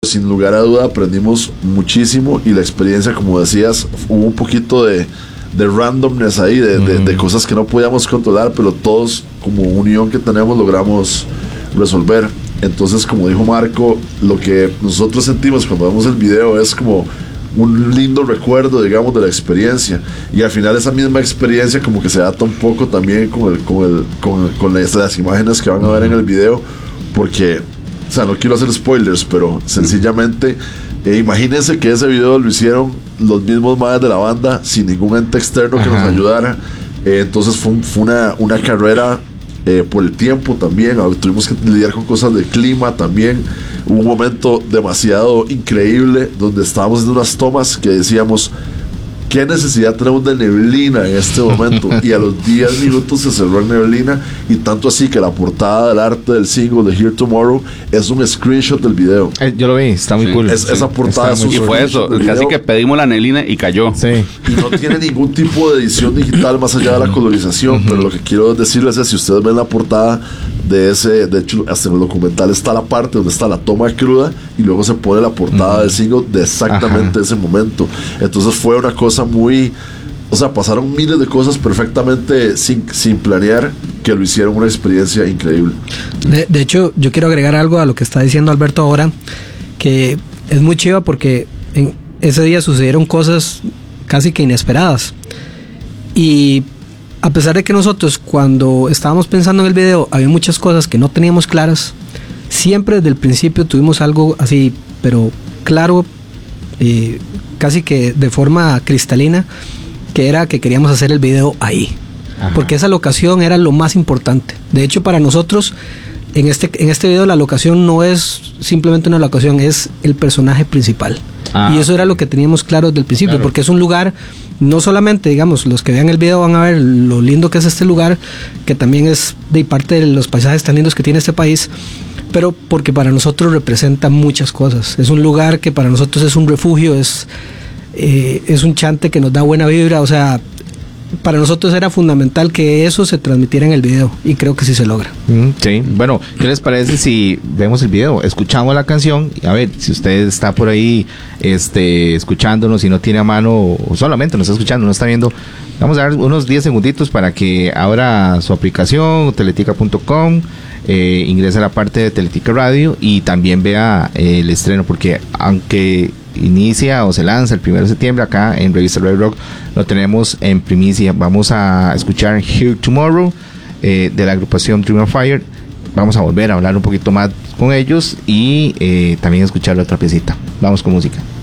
sin lugar a duda aprendimos muchísimo y la experiencia, como decías, hubo un poquito de randomness ahí, de cosas que no podíamos controlar, pero todos como unión que tenemos logramos resolver. Entonces, como dijo Marco, lo que nosotros sentimos cuando vemos el video es como un lindo recuerdo, digamos, de la experiencia, y al final esa misma experiencia como que se ata un poco también con las imágenes que van a ver en el video, porque, o sea, no quiero hacer spoilers, pero sencillamente imagínense que ese video lo hicieron los mismos madres de la banda sin ningún ente externo que nos ayudara. Entonces fue una carrera por el tiempo también. Tuvimos que lidiar con cosas de clima también. Hubo un momento demasiado increíble donde estábamos haciendo unas tomas que decíamos, ¿qué necesidad tenemos de neblina en este momento? Y a los 10 minutos se cerró en neblina, y tanto así que la portada del arte del single de Here Tomorrow es un screenshot del video. Yo lo vi, está muy cool. Esa portada es un y fue eso, casi que pedimos la neblina y cayó. Sí. Y no tiene ningún tipo de edición digital más allá de la colorización, pero lo que quiero decirles es, si ustedes ven la portada de hecho hasta en el documental está la parte donde está la toma cruda y luego se pone la portada del single de exactamente ese momento. Entonces fue una cosa muy, o sea, pasaron miles de cosas perfectamente sin planear, que lo hicieron una experiencia increíble. De hecho, yo quiero agregar algo a lo que está diciendo Alberto ahora, que es muy chiva porque en ese día sucedieron cosas casi que inesperadas, y a pesar de que nosotros cuando estábamos pensando en el video había muchas cosas que no teníamos claras, siempre desde el principio tuvimos algo así, pero claro, casi que de forma cristalina, que era que queríamos hacer el video ahí. Ajá. Porque esa locación era lo más importante. De hecho, para nosotros en este video la locación no es simplemente una locación, es el personaje principal. Y eso era lo que teníamos claro desde el principio, claro. Porque es un lugar, no solamente, digamos, los que vean el video van a ver lo lindo que es este lugar, que también es de parte de los paisajes tan lindos que tiene este país, pero porque para nosotros representa muchas cosas. Es un lugar que para nosotros es un refugio, es un chante que nos da buena vibra. O sea, para nosotros era fundamental que eso se transmitiera en el video, y creo que sí se logra. Sí, bueno, ¿qué les parece si vemos el video, escuchamos la canción? Y a ver, si usted está por ahí escuchándonos y no tiene a mano, o solamente nos está escuchando, no está viendo, vamos a dar unos 10 segunditos para que abra su aplicación, teletica.com, ingrese a la parte de Teletica Radio y también vea el estreno, porque aunque inicia o se lanza el 1 de septiembre, acá en Revista Red Rock lo tenemos en primicia. Vamos a escuchar Here Tomorrow de la agrupación Dream of Fire. Vamos a volver a hablar un poquito más con ellos y también escuchar la otra piecita. Vamos con música.